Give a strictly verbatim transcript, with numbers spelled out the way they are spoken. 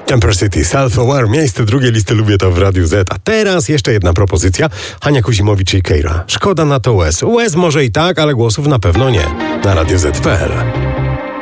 Emperor City, Self-Aware, miejsce drugie listy Lubię to w Radiu Z. A teraz jeszcze jedna propozycja. Hania Kuzimowicz i Keira. Szkoda na to łez. Łez może i tak, ale głosów na pewno nie. Na Radio Z kropka pe el.